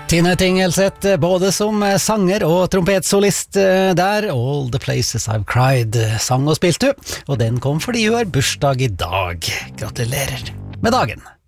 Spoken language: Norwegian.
Tine Tingelseth, både som sanger og trompetsolist der. All the Places I've Cried sang og spilte, og den kom fordi hun har bursdag i dag. Gratulerer med dagen.